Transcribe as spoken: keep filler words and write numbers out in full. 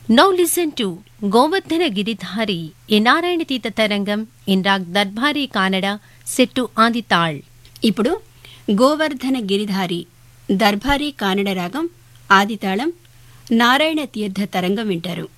Now listen to Govardhana Giridhari, a Narayana Tita Tarangam in Rag Darbhari Kannada set to Adital. ఇప్పుడు గోవర్ధన గిరిధారి దర్బారీ కానడ రాగం ఆదితాళం నారాయణ తీర్థ తరంగం వింటారు.